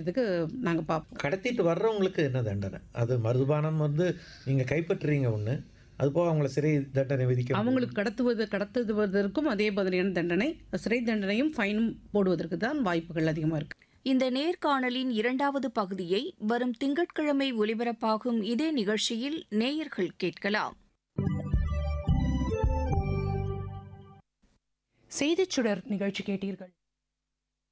தண்டிக்கிறதுக்கு நாங்க பார்ப்போம். கடத்திட்டு வர்றவங்களுக்கு என்ன தண்டனை? அது மதுபானம் நீங்க கைப்பற்றுறீங்க ஒண்ணு. அதுபோக அவங்கள சிறை தண்டனை விதிக்க முடியுமா? அவங்களுக்கு கடத்துவதற்கும் அதே மாதிரியான தண்டனை, சிறை தண்டனையும், ஃபைனும் போடுவதற்கு தான் வாய்ப்புகள் அதிகமா இருக்கு. இந்த நேர்காணலின் இரண்டாவது பகுதியை வரும் திங்கட்கிழமை ஒலிபரப்பாகும் இதே நிகழ்ச்சியில் நேயர்கள் கேட்கலாம். செய்திச் சுடர் நிகழ்ச்சி கேட்டீர்கள்.